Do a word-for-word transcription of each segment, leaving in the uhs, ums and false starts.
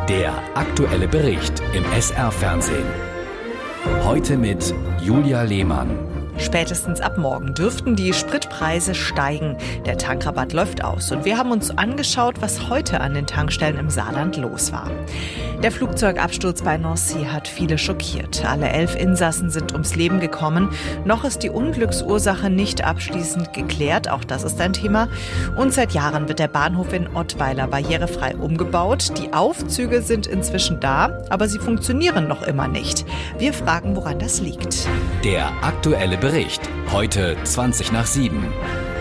Der aktuelle Bericht im S R-Fernsehen. Heute mit Julia Lehmann. Spätestens ab morgen dürften die Spritpreise steigen. Der Tankrabatt läuft aus und wir haben uns angeschaut, was heute an den Tankstellen im Saarland los war. Der Flugzeugabsturz bei Nancy hat viele schockiert. Alle elf Insassen sind ums Leben gekommen. Noch ist die Unglücksursache nicht abschließend geklärt, auch das ist ein Thema. Und seit Jahren wird der Bahnhof in Ottweiler barrierefrei umgebaut. Die Aufzüge sind inzwischen da, aber sie funktionieren noch immer nicht. Wir fragen, woran das liegt. Der aktuelle Bericht, heute zwanzig nach sieben.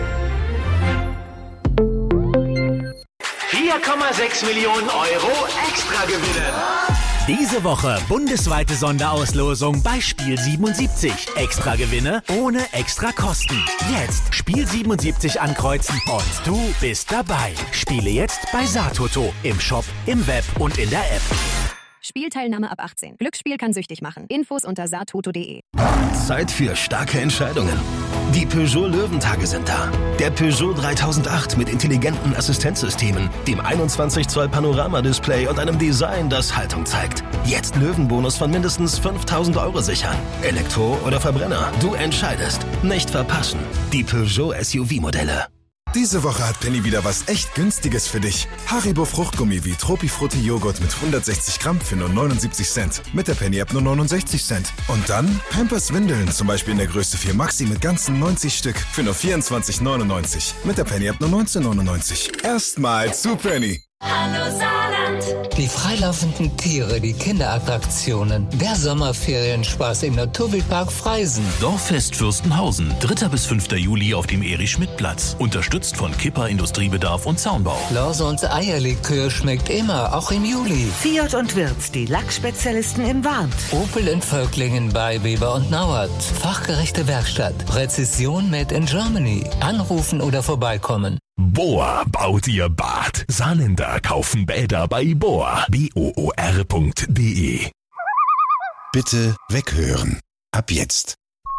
vier Komma sechs Millionen Euro extra gewinnen. Diese Woche bundesweite Sonderauslosung bei Spiel siebenundsiebzig. Extra Gewinne ohne extra Kosten. Jetzt Spiel siebenundsiebzig ankreuzen und du bist dabei. Spiele jetzt bei Satoto, im Shop, im Web und in der App. Spielteilnahme ab achtzehn. Glücksspiel kann süchtig machen. Infos unter satoto punkt de. Zeit für starke Entscheidungen. Die Peugeot Löwentage sind da. Der Peugeot dreitausendacht mit intelligenten Assistenzsystemen, dem einundzwanzig Zoll Panoramadisplay und einem Design, das Haltung zeigt. Jetzt Löwenbonus von mindestens fünftausend Euro sichern. Elektro oder Verbrenner, du entscheidest. Nicht verpassen. Die Peugeot S U V-Modelle. Diese Woche hat Penny wieder was echt Günstiges für dich. Haribo Fruchtgummi wie Tropifrutti Joghurt mit hundertsechzig Gramm für nur neunundsiebzig Cent. Mit der Penny-App nur neunundsechzig Cent. Und dann Pampers Windeln, zum Beispiel in der Größe vier Maxi mit ganzen neunzig Stück für nur vierundzwanzig neunundneunzig. Mit der Penny-App nur neunzehn neunundneunzig. Erstmal zu Penny. Hallo Saarland. Die freilaufenden Tiere, die Kinderattraktionen, der Sommerferienspaß im Naturwildpark Freisen. Dorffest Fürstenhausen, dritter bis fünfter Juli auf dem Erich-Schmidt-Platz. Unterstützt von Kipper Industriebedarf und Zaunbau. Lorsons Eierlikör schmeckt immer, auch im Juli. Fiat und Wirth, die Lackspezialisten in Warnt. Opel in Völklingen bei Weber und Nauert. Fachgerechte Werkstatt. Präzision made in Germany. Anrufen oder vorbeikommen. Bohr baut ihr Bad. Saarländer kaufen Bäder bei Bohr. B O O R punkt de. Bitte weghören. Ab jetzt.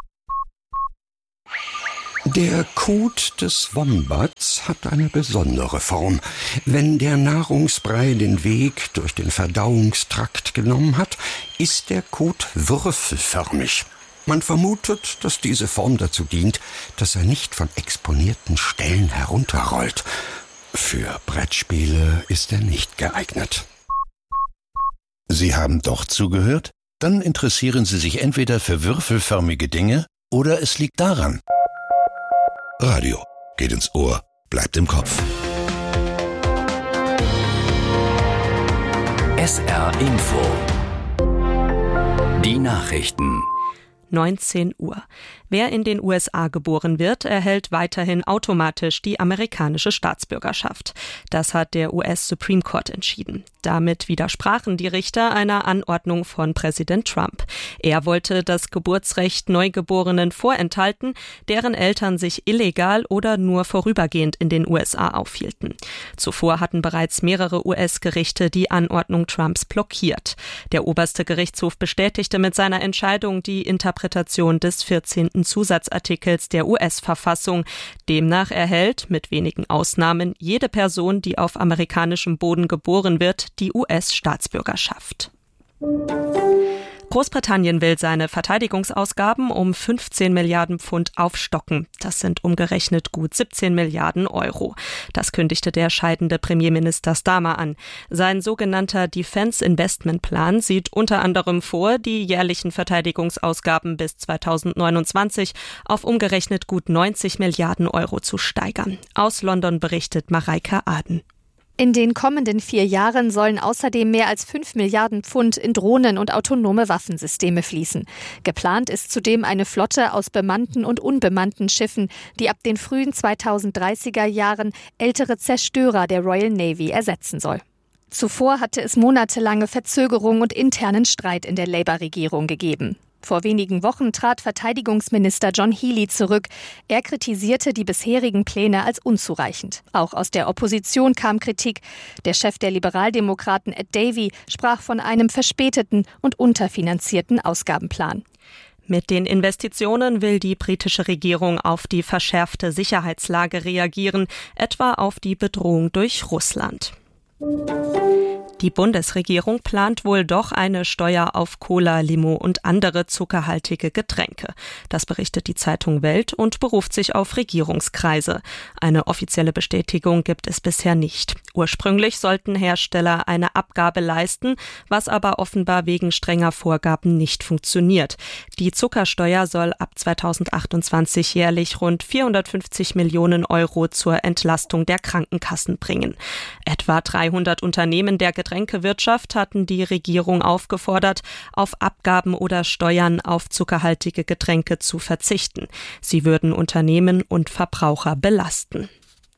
Der Kot des Wombats hat eine besondere Form. Wenn der Nahrungsbrei den Weg durch den Verdauungstrakt genommen hat, ist der Kot würfelförmig. Man vermutet, dass diese Form dazu dient, dass er nicht von exponierten Stellen herunterrollt. Für Brettspiele ist er nicht geeignet. Sie haben doch zugehört? Dann interessieren Sie sich entweder für würfelförmige Dinge oder es liegt daran. Radio geht ins Ohr, bleibt im Kopf. S R Info. Die Nachrichten. neunzehn Uhr. Wer in den U S A geboren wird, erhält weiterhin automatisch die amerikanische Staatsbürgerschaft. Das hat der U S Supreme Court entschieden. Damit widersprachen die Richter einer Anordnung von Präsident Trump. Er wollte das Geburtsrecht Neugeborenen vorenthalten, deren Eltern sich illegal oder nur vorübergehend in den U S A aufhielten. Zuvor hatten bereits mehrere U S-Gerichte die Anordnung Trumps blockiert. Der oberste Gerichtshof bestätigte mit seiner Entscheidung die Interpretation des vierzehnten Zusatzartikels der U S-Verfassung. Demnach erhält, mit wenigen Ausnahmen, jede Person, die auf amerikanischem Boden geboren wird, die U S-Staatsbürgerschaft. Großbritannien will seine Verteidigungsausgaben um fünfzehn Milliarden Pfund aufstocken. Das sind umgerechnet gut siebzehn Milliarden Euro. Das kündigte der scheidende Premierminister Starmer an. Sein sogenannter Defence Investment Plan sieht unter anderem vor, die jährlichen Verteidigungsausgaben bis zweitausendneunundzwanzig auf umgerechnet gut neunzig Milliarden Euro zu steigern. Aus London berichtet Mareike Aden. In den kommenden vier Jahren sollen außerdem mehr als fünf Milliarden Pfund in Drohnen und autonome Waffensysteme fließen. Geplant ist zudem eine Flotte aus bemannten und unbemannten Schiffen, die ab den frühen zweitausenddreißiger Jahren ältere Zerstörer der Royal Navy ersetzen soll. Zuvor hatte es monatelange Verzögerung und internen Streit in der Labour-Regierung gegeben. Vor wenigen Wochen trat Verteidigungsminister John Healey zurück. Er kritisierte die bisherigen Pläne als unzureichend. Auch aus der Opposition kam Kritik. Der Chef der Liberaldemokraten Ed Davey sprach von einem verspäteten und unterfinanzierten Ausgabenplan. Mit den Investitionen will die britische Regierung auf die verschärfte Sicherheitslage reagieren, etwa auf die Bedrohung durch Russland. Die Bundesregierung plant wohl doch eine Steuer auf Cola, Limo und andere zuckerhaltige Getränke. Das berichtet die Zeitung Welt und beruft sich auf Regierungskreise. Eine offizielle Bestätigung gibt es bisher nicht. Ursprünglich sollten Hersteller eine Abgabe leisten, was aber offenbar wegen strenger Vorgaben nicht funktioniert. Die Zuckersteuer soll ab zweitausendachtundzwanzig jährlich rund vierhundertfünfzig Millionen Euro zur Entlastung der Krankenkassen bringen. Etwa dreihundert Unternehmen der Getränkewirtschaft hatten die Regierung aufgefordert, auf Abgaben oder Steuern auf zuckerhaltige Getränke zu verzichten. Sie würden Unternehmen und Verbraucher belasten.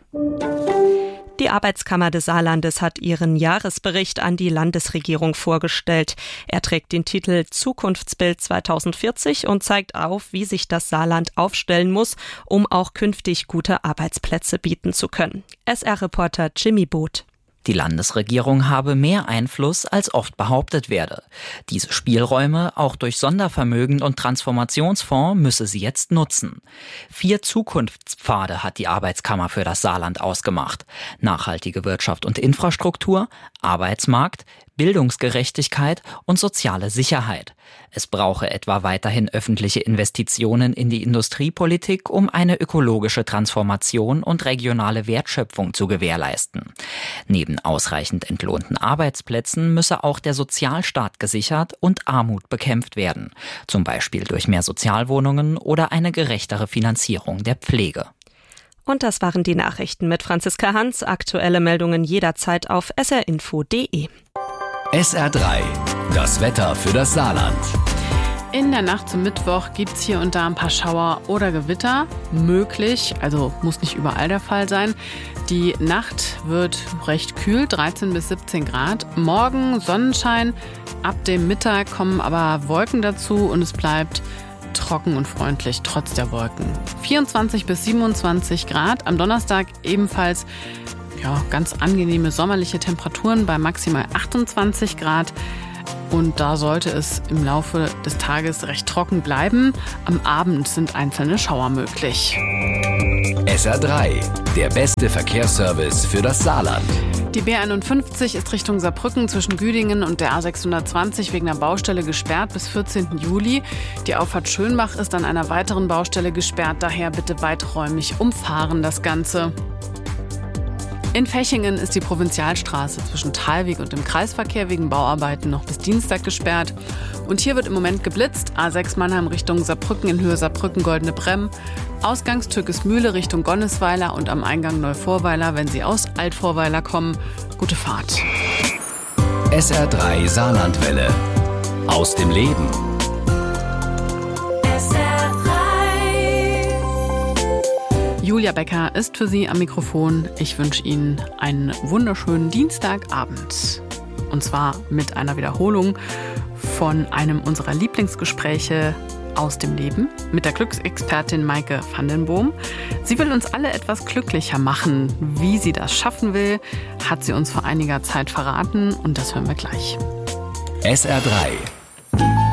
Die Arbeitskammer des Saarlandes hat ihren Jahresbericht an die Landesregierung vorgestellt. Er trägt den Titel Zukunftsbild zweitausendvierzig und zeigt auf, wie sich das Saarland aufstellen muss, um auch künftig gute Arbeitsplätze bieten zu können. S R-Reporter Jimmy Boot. Die Landesregierung habe mehr Einfluss, als oft behauptet werde. Diese Spielräume, auch durch Sondervermögen und Transformationsfonds, müsse sie jetzt nutzen. Vier Zukunftspfade hat die Arbeitskammer für das Saarland ausgemacht. Nachhaltige Wirtschaft und Infrastruktur, Arbeitsmarkt, Bildungsgerechtigkeit und soziale Sicherheit. Es brauche etwa weiterhin öffentliche Investitionen in die Industriepolitik, um eine ökologische Transformation und regionale Wertschöpfung zu gewährleisten. Neben ausreichend entlohnten Arbeitsplätzen müsse auch der Sozialstaat gesichert und Armut bekämpft werden, zum Beispiel durch mehr Sozialwohnungen oder eine gerechtere Finanzierung der Pflege. Und das waren die Nachrichten mit Franziska Hans. Aktuelle Meldungen jederzeit auf s r info punkt d e. S R drei, das Wetter für das Saarland. In der Nacht zum Mittwoch gibt es hier und da ein paar Schauer oder Gewitter. Möglich, also muss nicht überall der Fall sein. Die Nacht wird recht kühl, dreizehn bis siebzehn Grad. Morgen Sonnenschein, ab dem Mittag kommen aber Wolken dazu und es bleibt trocken und freundlich trotz der Wolken. vierundzwanzig bis siebenundzwanzig Grad. Am Donnerstag ebenfalls ja, ganz angenehme sommerliche Temperaturen bei maximal achtundzwanzig Grad. Und da sollte es im Laufe des Tages recht trocken bleiben. Am Abend sind einzelne Schauer möglich. S R drei, der beste Verkehrsservice für das Saarland. Die B einundfünfzig ist Richtung Saarbrücken zwischen Güdingen und der A sechshundertzwanzig wegen einer Baustelle gesperrt bis vierzehnten Juli. Die Auffahrt Schönbach ist an einer weiteren Baustelle gesperrt, daher bitte weiträumig umfahren das Ganze. In Fechingen ist die Provinzialstraße zwischen Thalweg und dem Kreisverkehr wegen Bauarbeiten noch bis Dienstag gesperrt. Und hier wird im Moment geblitzt. A sechs Mannheim Richtung Saarbrücken in Höhe Saarbrücken-Goldene Bremm. Ausgangs Türkismühle Richtung Gonnesweiler und am Eingang Neuvorweiler, wenn Sie aus Altvorweiler kommen. Gute Fahrt. S R drei Saarlandwelle. Aus dem Leben. Julia Becker ist für Sie am Mikrofon. Ich wünsche Ihnen einen wunderschönen Dienstagabend. Und zwar mit einer Wiederholung von einem unserer Lieblingsgespräche aus dem Leben mit der Glücksexpertin Maike van den Boom. Sie will uns alle etwas glücklicher machen. Wie sie das schaffen will, hat sie uns vor einiger Zeit verraten und das hören wir gleich. S R drei